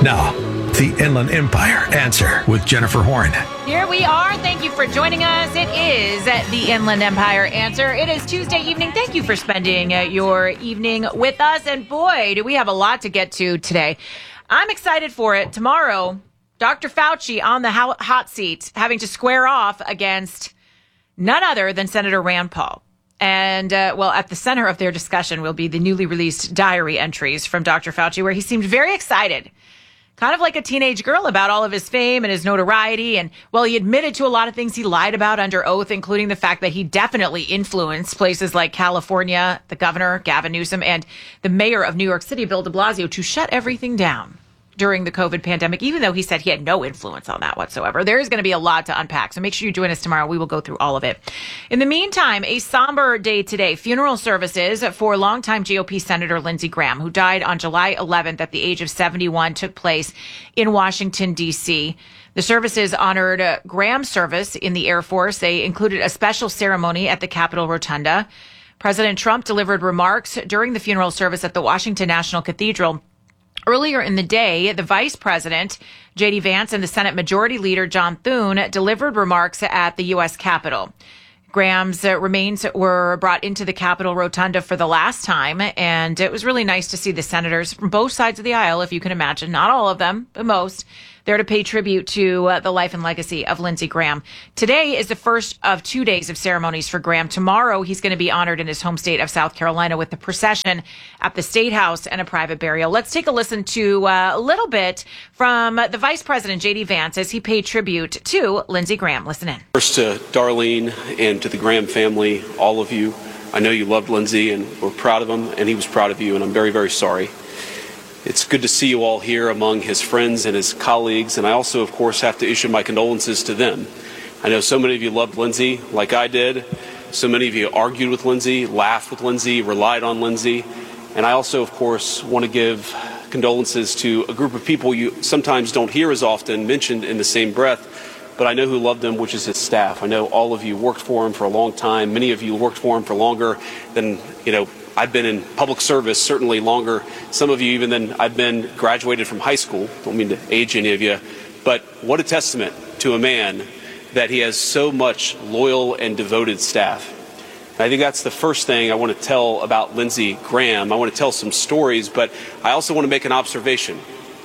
Now, the Inland Empire Answer with Jennifer Horn. Here we are. Thank you for joining us. It is the Inland Empire Answer. It is Tuesday evening. Thank you for spending your evening with us. And boy, do we have a lot to get to today. I'm excited for it. Tomorrow, Dr. Fauci on the hot seat, having to square off against none other than Senator Rand Paul. And, at the center of their discussion will be the newly released diary entries from Dr. Fauci, where he seemed very excited, kind of like a teenage girl, about all of his fame and his notoriety. And, he admitted to a lot of things he lied about under oath, including the fact that he definitely influenced places like California, the governor, Gavin Newsom, and the mayor of New York City, Bill de Blasio, to shut everything down during the COVID pandemic, even though he said he had no influence on that whatsoever. There is going to be a lot to unpack, so make sure you join us tomorrow. We will go through all of it. In the meantime, a somber day today. Funeral services for longtime GOP Senator Lindsey Graham, who died on July 11th at the age of 71, took place in Washington, D.C. The services honored Graham's service in the Air Force. They included a special ceremony at the Capitol Rotunda. President Trump delivered remarks during the funeral service at the Washington National Cathedral. Earlier in the day, the Vice President, J.D. Vance, and the Senate Majority Leader, John Thune, delivered remarks at the U.S. Capitol. Graham's remains were brought into the Capitol Rotunda for the last time, and it was really nice to see the senators from both sides of the aisle, if you can imagine, not all of them, but most, there to pay tribute to the life and legacy of Lindsey Graham. Today is the first of 2 days of ceremonies for Graham. Tomorrow, he's going to be honored in his home state of South Carolina with the procession at the State House and a private burial. Let's take a listen to a little bit from the Vice President, J.D. Vance, as he paid tribute to Lindsey Graham. Listen in. First to Darlene and to the Graham family, all of you. I know you loved Lindsey and were proud of him, and he was proud of you, and I'm very, very sorry. It's good to see you all here among his friends and his colleagues, and I also, of course, have to issue my condolences to them. I know so many of you loved Lindsey like I did. So many of you argued with Lindsey, laughed with Lindsey, relied on Lindsey. And I also, of course, want to give condolences to a group of people you sometimes don't hear as often mentioned in the same breath, but I know who loved him, which is his staff. I know all of you worked for him for a long time. Many of you worked for him for longer than, I've been in public service, certainly longer, some of you even than I've been graduated from high school. Don't mean to age any of you, but what a testament to a man that he has so much loyal and devoted staff. And I think that's the first thing I want to tell about Lindsey Graham. I want to tell some stories, but I also want to make an observation,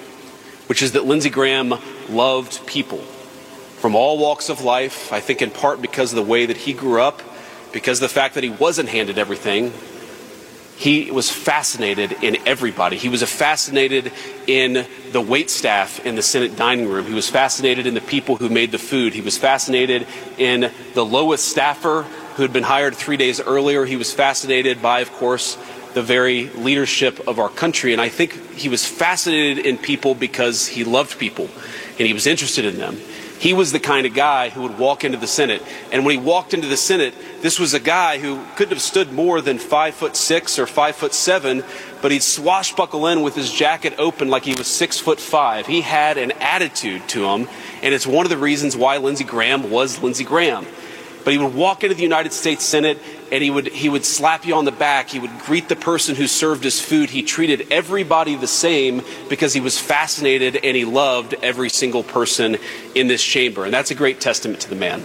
which is that Lindsey Graham loved people from all walks of life. I think in part because of the way that he grew up, because of the fact that he wasn't handed everything. He was fascinated in everybody. He was fascinated in the wait staff in the Senate dining room. He was fascinated in the people who made the food. He was fascinated in the lowest staffer who had been hired 3 days earlier. He was fascinated by, of course, the very leadership of our country. And I think he was fascinated in people because he loved people and he was interested in them. He was the kind of guy who would walk into the Senate. And when he walked into the Senate, this was a guy who couldn't have stood more than 5'6" or 5'7", but he'd swashbuckle in with his jacket open like he was 6'5". He had an attitude to him, and it's one of the reasons why Lindsey Graham was Lindsey Graham. But he would walk into the United States Senate, and he would slap you on the back. He would greet the person who served his food. He treated everybody the same because he was fascinated and he loved every single person in this chamber. And that's a great testament to the man.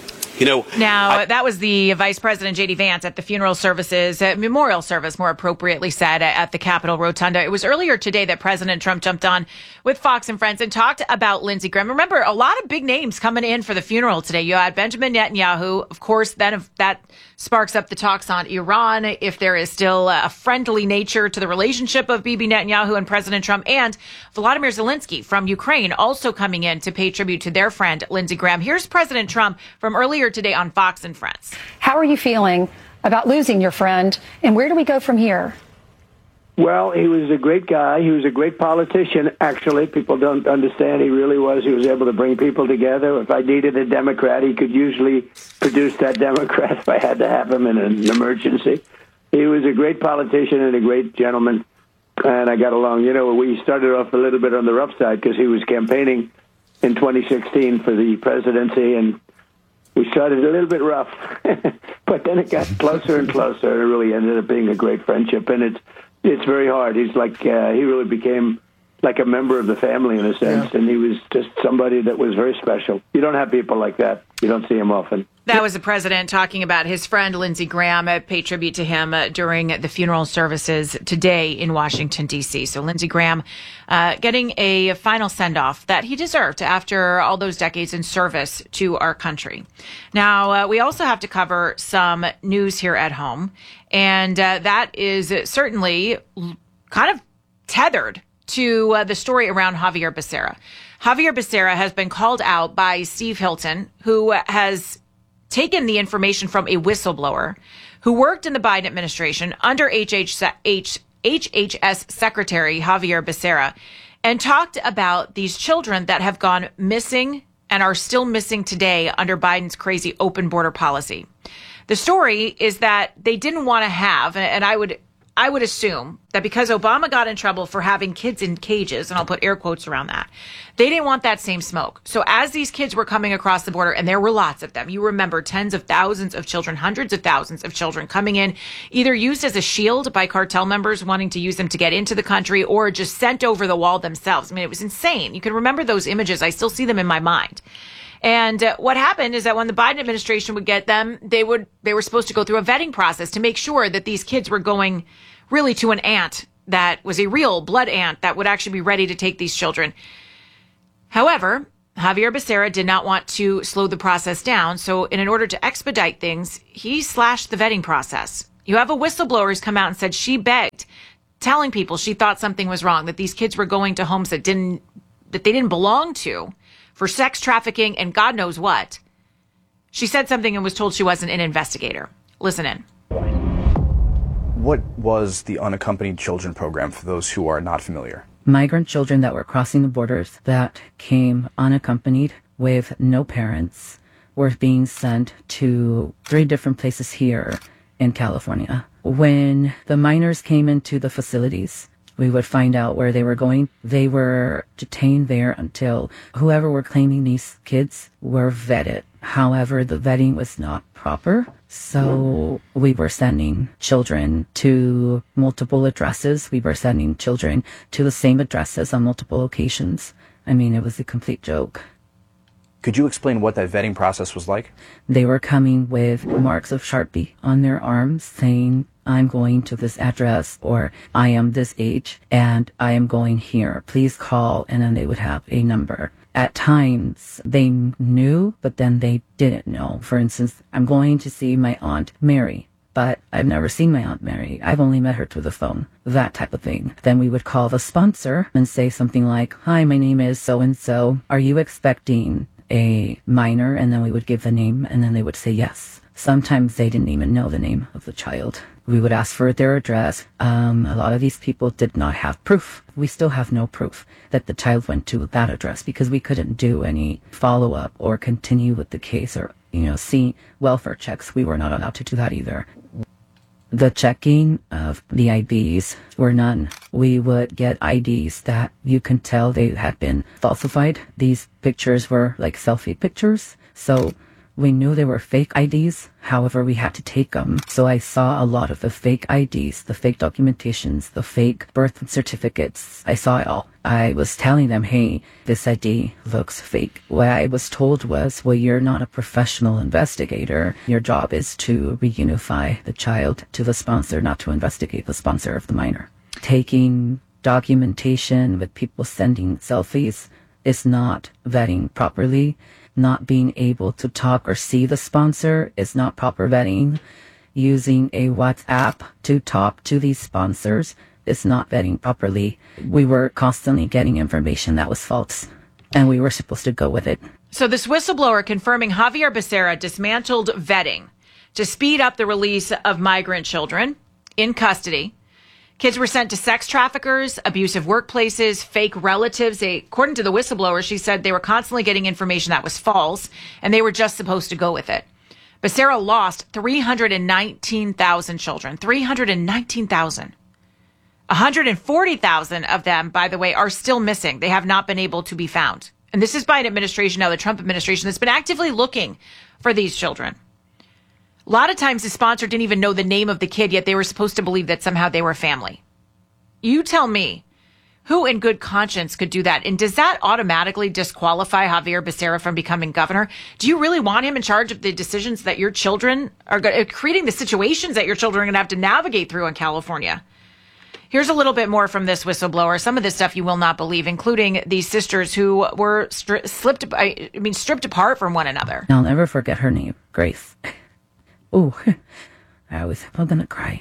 That was the Vice President, J.D. Vance, at the funeral services, memorial service, more appropriately said, at the Capitol Rotunda. It was earlier today that President Trump jumped on with Fox and Friends and talked about Lindsey Graham. Remember, a lot of big names coming in for the funeral today. You had Benjamin Netanyahu, of course, then if that sparks up the talks on Iran, if there is still a friendly nature to the relationship of Bibi Netanyahu and President Trump, and Volodymyr Zelensky from Ukraine also coming in to pay tribute to their friend, Lindsey Graham. Here's President Trump from earlier today on Fox and Friends. How are you feeling about losing your friend, and where do we go from here? Well, he was a great guy. He was a great politician, actually. People don't understand. He really was. He was able to bring people together. If I needed a Democrat, he could usually produce that Democrat if I had to have him in an emergency. He was a great politician and a great gentleman, and I got along. We started off a little bit on the rough side because he was campaigning in 2016 for the presidency, and we started a little bit rough. But then it got closer and closer, and it really ended up being a great friendship, and it's very hard. He's like, he really became like a member of the family in a sense, and he was just somebody that was very special. You don't have people like that. You don't see them often. That was the president talking about his friend Lindsey Graham. Paid tribute to him during the funeral services today in Washington, D.C. So Lindsey Graham getting a final send-off that he deserved after all those decades in service to our country. Now, we also have to cover some news here at home, and that is certainly kind of tethered to the story around Xavier Becerra. Xavier Becerra has been called out by Steve Hilton, who has taken the information from a whistleblower who worked in the Biden administration under HHS Secretary Xavier Becerra and talked about these children that have gone missing and are still missing today under Biden's crazy open border policy. The story is that they didn't want to have, and I would assume that because Obama got in trouble for having kids in cages, and I'll put air quotes around that, they didn't want that same smoke. So as these kids were coming across the border, and there were lots of them, you remember tens of thousands of children, hundreds of thousands of children coming in, either used as a shield by cartel members wanting to use them to get into the country or just sent over the wall themselves. I mean, it was insane. You can remember those images. I still see them in my mind. And what happened is that when the Biden administration would get them, they were supposed to go through a vetting process to make sure that these kids were going really to an aunt that was a real blood aunt that would actually be ready to take these children. However, Xavier Becerra did not want to slow the process down. So in order to expedite things, he slashed the vetting process. You have a whistleblower who's come out and said she begged, telling people she thought something was wrong, that these kids were going to homes that they didn't belong to for sex trafficking and God knows what. She said something and was told she wasn't an investigator. Listen in. What was the Unaccompanied Children program for those who are not familiar? Migrant children that were crossing the borders that came unaccompanied with no parents were being sent to 3 different places here in California. When the minors came into the facilities, we would find out where they were going. They were detained there until whoever were claiming these kids were vetted. However, the vetting was not proper. So we were sending children to multiple addresses. We were sending children to the same addresses on multiple locations. I mean, it was a complete joke. Could you explain what that vetting process was like? They were coming with marks of Sharpie on their arms saying, I'm going to this address, or I am this age and I am going here. Please call. And then they would have a number. At times they knew, but then they didn't know. For instance, I'm going to see my Aunt Mary, but I've never seen my Aunt Mary. I've only met her through the phone, that type of thing. Then we would call the sponsor and say something like, hi, my name is so-and-so. Are you expecting a minor? And then we would give the name and then they would say yes. Sometimes they didn't even know the name of the child. We would ask for their address. A lot of these people did not have proof. We still have no proof that the child went to that address because we couldn't do any follow-up or continue with the case or, see welfare checks. We were not allowed to do that either. The checking of the IDs were none. We would get IDs that you can tell they had been falsified. These pictures were like selfie pictures. So we knew they were fake IDs. However, we had to take them. So I saw a lot of the fake IDs, the fake documentations, the fake birth certificates. I saw it all. I was telling them, hey, this ID looks fake. What I was told was, well, you're not a professional investigator. Your job is to reunify the child to the sponsor, not to investigate the sponsor of the minor. Taking documentation with people sending selfies is not vetting properly. Not being able to talk or see the sponsor is not proper vetting. Using a WhatsApp to talk to these sponsors is not vetting properly. We were constantly getting information that was false, and we were supposed to go with it. So this whistleblower confirming Xavier Becerra dismantled vetting to speed up the release of migrant children in custody. Kids were sent to sex traffickers, abusive workplaces, fake relatives. According to the whistleblower, she said they were constantly getting information that was false, and they were just supposed to go with it. Becerra lost 319,000 children. 319,000. 140,000 of them, by the way, are still missing. They have not been able to be found. And this is Biden administration, now the Trump administration, that's been actively looking for these children. A lot of times the sponsor didn't even know the name of the kid, yet they were supposed to believe that somehow they were family. You tell me Who in good conscience could do that? And does that automatically disqualify Javier Becerra from becoming governor? Do you really want him in charge of the decisions that your children are creating, the situations that your children are going to have to navigate through in California? Here's a little bit more from this whistleblower. Some of this stuff you will not believe, including these sisters who were stripped apart from one another. I'll never forget her name, Grace. Oh, I was going to cry.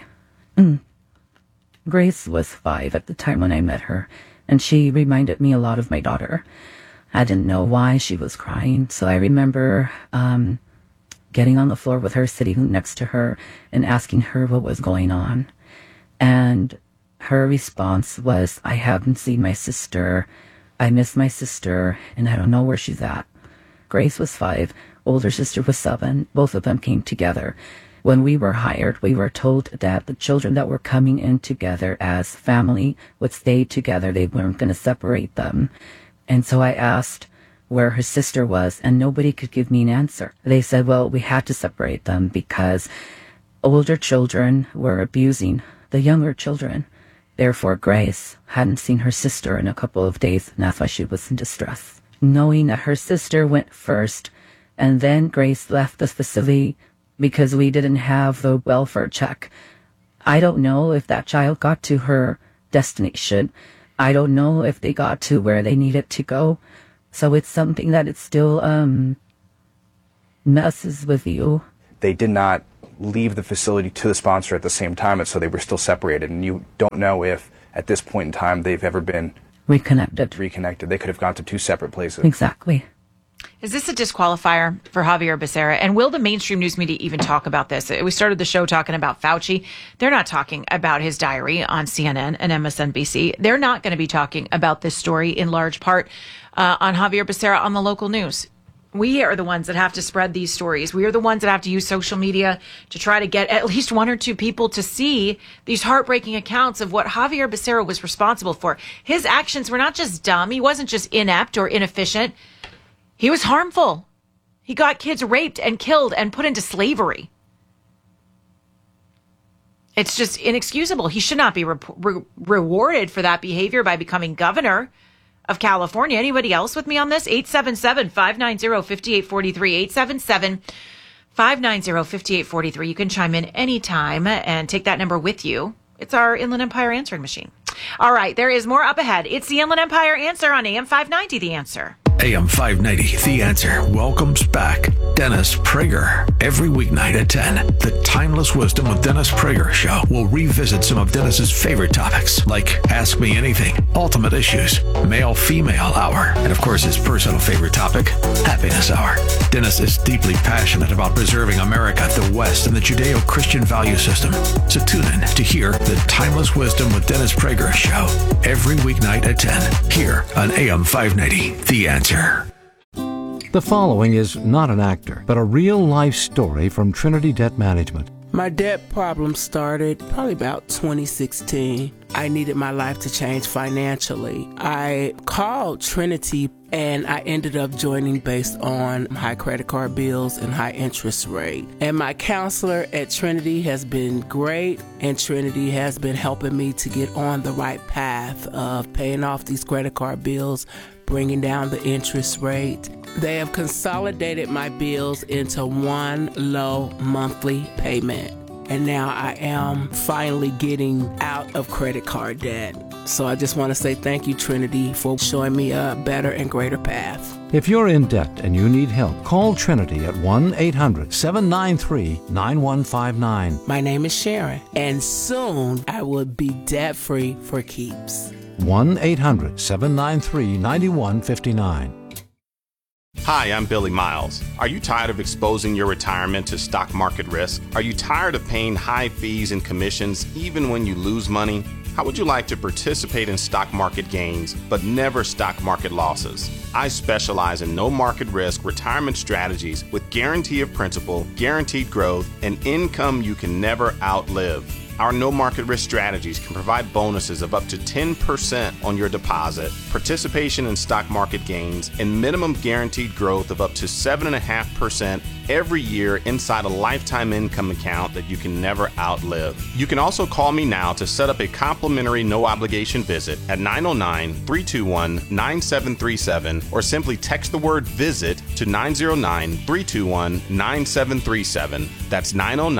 Grace was 5 at the time when I met her, and she reminded me a lot of my daughter. I didn't know why she was crying, so I remember getting on the floor with her, sitting next to her, and asking her what was going on. And her response was, I haven't seen my sister. I miss my sister, and I don't know where she's at. Grace was 5. Older sister was 7. Both of them came together. When we were hired, we were told that the children that were coming in together as family would stay together. They weren't going to separate them. And so I asked where her sister was, and nobody could give me an answer. They said, well, we had to separate them because older children were abusing the younger children. Therefore, Grace hadn't seen her sister in a couple of days, and that's why she was in distress. Knowing that her sister went first, and then Grace left the facility because we didn't have the welfare check. I don't know if that child got to her destination. I don't know if they got to where they needed to go. So it's something that it still messes with you. They did not leave the facility to the sponsor at the same time, and so they were still separated. And you don't know if, at this point in time, they've ever been reconnected. They could have gone to 2 separate places. Exactly. Is this a disqualifier for Javier Becerra? And will the mainstream news media even talk about this? We started the show talking about Fauci. They're not talking about his diary on CNN and MSNBC. They're not going to be talking about this story in large part on Javier Becerra on the local news. We are the ones that have to spread these stories. We are the ones that have to use social media to try to get at least 1 or 2 people to see these heartbreaking accounts of what Javier Becerra was responsible for. His actions were not just dumb. He wasn't just inept or inefficient. He was harmful. He got kids raped and killed and put into slavery. It's just inexcusable. He should not be rewarded for that behavior by becoming governor of California. Anybody else with me on this? 877-590-5843. 877-590-5843. You can chime in anytime and take that number with you. It's our Inland Empire answering machine. All right, there is more up ahead. It's the Inland Empire Answer on AM 590, The Answer. AM 590, The Answer welcomes back Dennis Prager. Every weeknight at 10, the Timeless Wisdom with Dennis Prager show will revisit some of Dennis's favorite topics, like Ask Me Anything, Ultimate Issues, Male-Female Hour, and of course his personal favorite topic, Happiness Hour. Dennis is deeply passionate about preserving America, the West, and the Judeo-Christian value system. So tune in to hear the Timeless Wisdom with Dennis Prager show every weeknight at 10, here on AM 590, The Answer. The following is not an actor, but a real-life story from Trinity Debt Management. My debt problem started probably about 2016. I needed my life to change financially. I called Trinity and I ended up joining based on high credit card bills and high interest rate. And my counselor at Trinity has been great, and Trinity has been helping me to get on the right path of paying off these credit card bills, bringing down the interest rate. They have consolidated my bills into one low monthly payment. And now I am finally getting out of credit card debt. So I just want to say thank you, Trinity, for showing me a better and greater path. If you're in debt and you need help, call Trinity at 1-800-793-9159. My name is Sharon, and soon I will be debt-free for keeps. 1-800-793-9159. Hi, I'm Billy Miles. Are you tired of exposing your retirement to stock market risk? Are you tired of paying high fees and commissions even when you lose money? How would you like to participate in stock market gains, but never stock market losses? I specialize in no market risk retirement strategies with guarantee of principal, guaranteed growth, and income you can never outlive. Our no market risk strategies can provide bonuses of up to 10% on your deposit, participation in stock market gains, and minimum guaranteed growth of up to 7.5% every year inside a lifetime income account that you can never outlive. You can also call me now to set up a complimentary no-obligation visit at 909-321-9737 or simply text the word VISIT to 909-321-9737. That's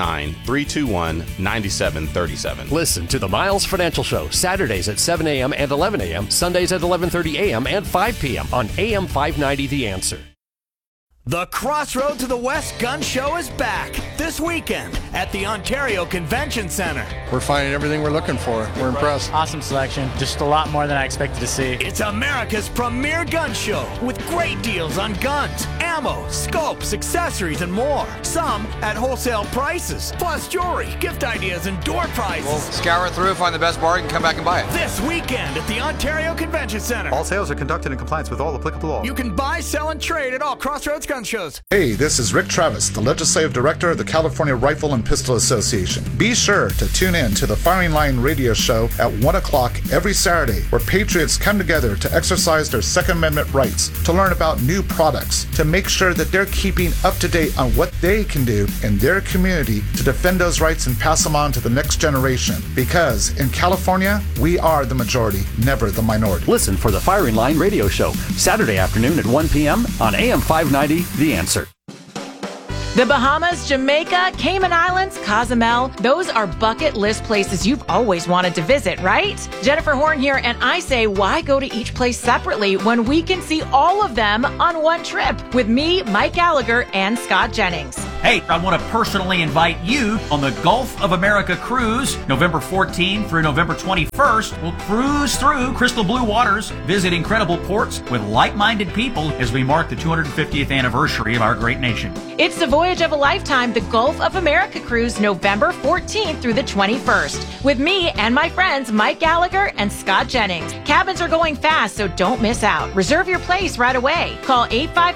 909-321-9737. Listen to the Miles Financial Show Saturdays at 7 a.m. and 11 a.m., Sundays at 11:30 a.m. and 5 p.m. on AM 590 The Answer. The Crossroad to the West Gun Show is back this weekend at the Ontario Convention Center. We're finding everything we're looking for. We're impressed. Awesome selection. Just a lot more than I expected to see. It's America's premier gun show with great deals on guns, ammo, scopes, accessories, and more. Some at wholesale prices, plus jewelry, gift ideas, and door prizes. We'll scour through, find the best bargain, come back and buy it. This weekend at the Ontario Convention Center. All sales are conducted in compliance with all applicable law. You can buy, sell, and trade at all Crossroads gun shows. Hey, this is Rick Travis, the Legislative Director of the California Rifle and Pistol Association. Be sure to tune in to the Firing Line radio show at 1 o'clock every Saturday, where patriots come together to exercise their Second Amendment rights, to learn about new products, to make sure that they're keeping up to date on what they can do in their community to defend those rights and pass them on to the next generation. Because in California, we are the majority, never the minority. Listen for the Firing Line radio show Saturday afternoon at 1 p.m. on AM 590 The Answer. The Bahamas, Jamaica, Cayman Islands, Cozumel, those are bucket list places you've always wanted to visit, right? Jennifer Horn here, and I say, why go to each place separately when we can see all of them on one trip with me, Mike Gallagher, and Scott Jennings? Hey, I want to personally invite you on the Gulf of America cruise, November 14th through November 21st. We'll cruise through crystal blue waters, visit incredible ports with like-minded people as we mark the 250th anniversary of our great nation. It's the voyage of a lifetime, the Gulf of America cruise, November 14th through the 21st, with me and my friends Mike Gallagher and Scott Jennings. Cabins are going fast, so don't miss out. Reserve your place right away. Call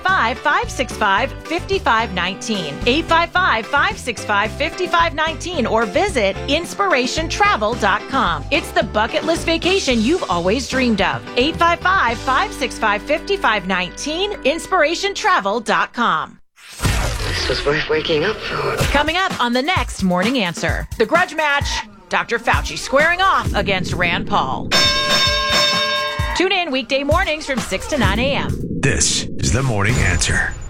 855-565-5519. 855-565-5519 or visit inspirationtravel.com. It's the bucket list vacation you've always dreamed of. 855-565-5519, inspirationtravel.com. This was worth waking up for. Coming up on the next Morning Answer, the grudge match, Dr. Fauci squaring off against Rand Paul. Tune in weekday mornings from 6 to 9 a.m. This is the Morning Answer.